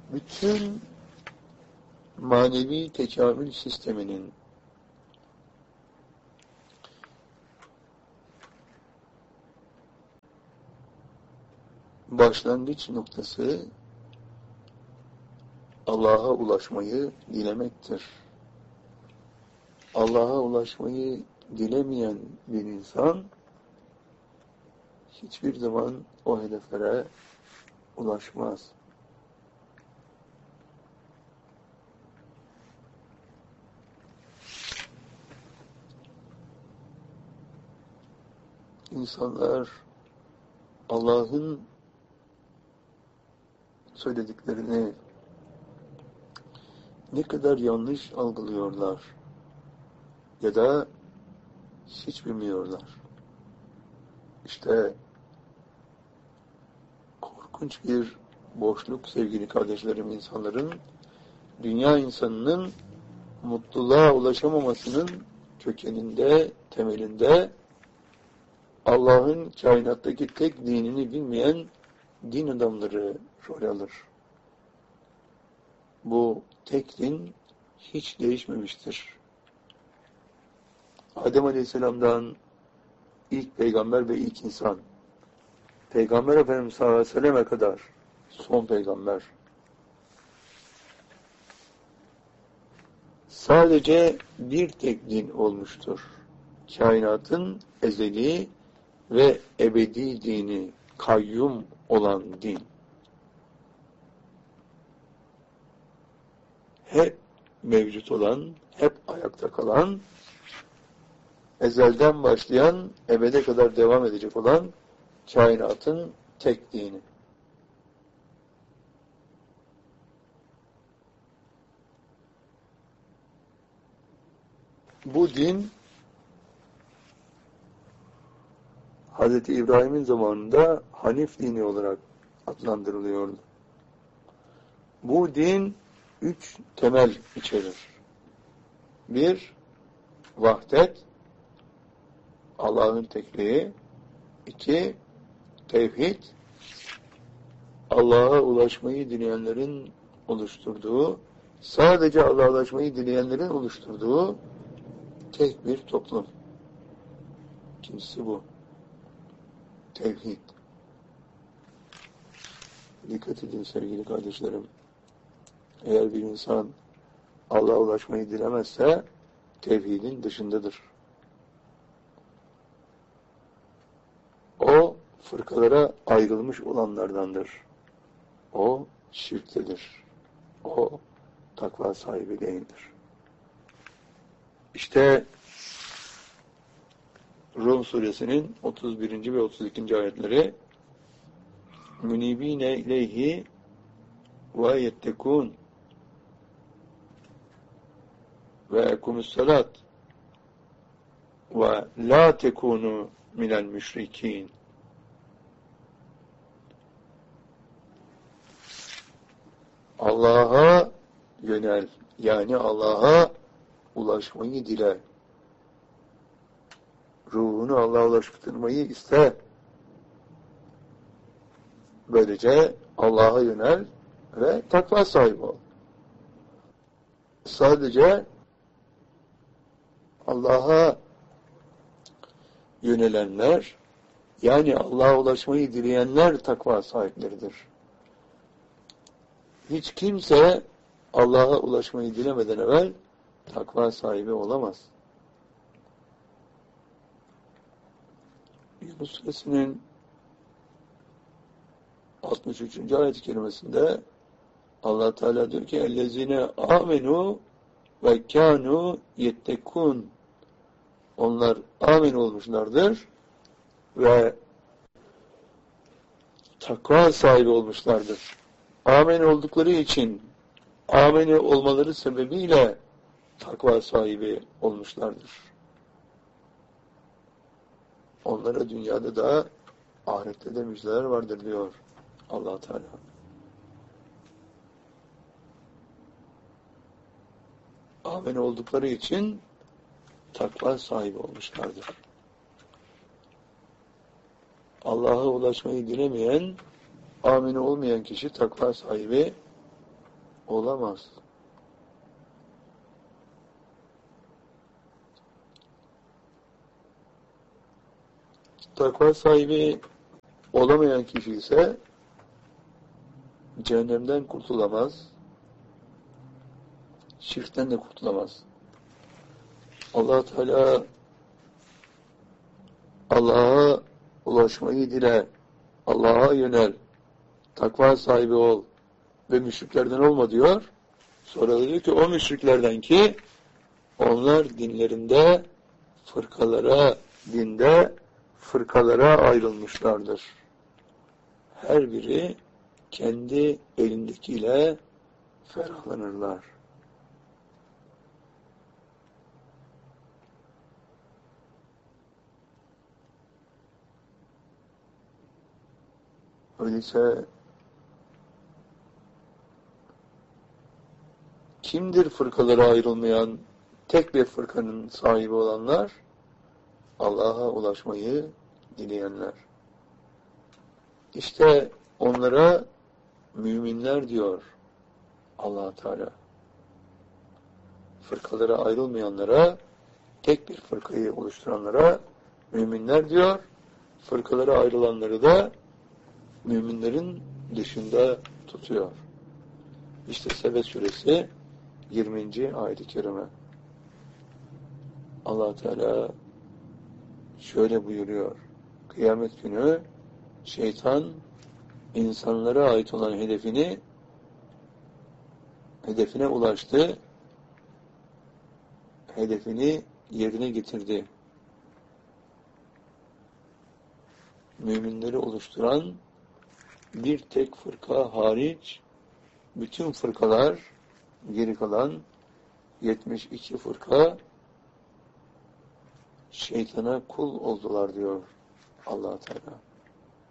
bütün manevi tekamül sisteminin başlangıç noktası Allah'a ulaşmayı dilemektir. Allah'a ulaşmayı dilemeyen bir insan hiçbir zaman o hedeflere ulaşmaz. İnsanlar Allah'ın söylediklerini ne kadar yanlış algılıyorlar ya da hiç bilmiyorlar. İşte korkunç bir boşluk sevgili kardeşlerim, insanların, dünya insanının mutluluğa ulaşamamasının kökeninde, temelinde Allah'ın kainattaki tek dinini bilmeyen din adamları rol alır. Bu tek din hiç değişmemiştir. Adem Aleyhisselam'dan ilk peygamber ve ilk insan, Peygamber Efendimiz sallallahu aleyhi ve selleme kadar son peygamber, sadece bir tek din olmuştur. Kainatın ezeli ve ebedi dini, kayyum olan din. Hep mevcut olan, hep ayakta kalan, ezelden başlayan, ebede kadar devam edecek olan kainatın tek dini. Bu din Hz. İbrahim'in zamanında Hanif dini olarak adlandırılıyordu. Bu din 3 temel içerir. 1. Vahdet, Allah'ın tekliği. 2. Tevhid, Allah'a ulaşmayı dileyenlerin oluşturduğu, sadece Allah'a ulaşmayı dileyenlerin oluşturduğu tek bir toplum. İkincisi bu. Tevhid. Dikkat edin sevgili kardeşlerim. Eğer bir insan Allah'a ulaşmayı dilemezse tevhidin dışındadır. O fırkalara ayrılmış olanlardandır. O şirktedir. O takva sahibi değildir. İşte Rum suresinin 31. ve 32. ayetleri münibine ileyhi ve yettekûn ve ekumussalat ve la tekûnû minel müşrikîn. Allah'a yönel, yani Allah'a ulaşmayı dile. Ruhunu Allah'a ulaştırmayı iste. Böylece Allah'a yönel ve takva sahibi ol. Sadece Allah'a yönelenler, yani Allah'a ulaşmayı dileyenler takva sahipleridir. Hiç kimse Allah'a ulaşmayı dilemeden evvel takva sahibi olamaz. Yunus Suresinin 63. ayet-i kerimesinde Allah Teala diyor ki ellezine amenu ve kânû yettekûn. Onlar amin olmuşlardır ve takva sahibi olmuşlardır. Amin oldukları için, amin olmaları sebebiyle takva sahibi olmuşlardır. Onlara dünyada da ahirette de müjdeler vardır diyor Allah Teala. Amin oldukları için takva sahibi olmuşlardır. Allah'a ulaşmayı dilemeyen, amin olmayan kişi takva sahibi Olamaz. Takva sahibi olamayan kişi ise cehennemden kurtulamaz, şirkten de kurtulamaz. Allah Teala Allah'a ulaşmayı dile, Allah'a yönel, takva sahibi ol ve müşriklerden olma diyor. Sonra diyor ki o müşriklerden ki onlar dinlerinde dinde fırkalara ayrılmışlardır. Her biri kendi elindekiyle ferahlanırlar. Öyleyse kimdir fırkalara ayrılmayan, tek bir fırkanın sahibi olanlar? Allah'a ulaşmayı dileyenler. İşte onlara müminler diyor Allah Teala. Fırkalara ayrılmayanlara, tek bir fırkayı oluşturanlara müminler diyor. Fırkalara ayrılanları da müminlerin dışında tutuyor. İşte Sebe suresi 20. ayet-i kerime. Allah Teala şöyle buyuruyor. Kıyamet günü şeytan insanlara ait olan hedefine ulaştı. Hedefini yerine getirdi. Müminleri oluşturan bir tek fırka hariç bütün fırkalar, geri kalan 72 fırka şeytana kul oldular diyor Allah Teala.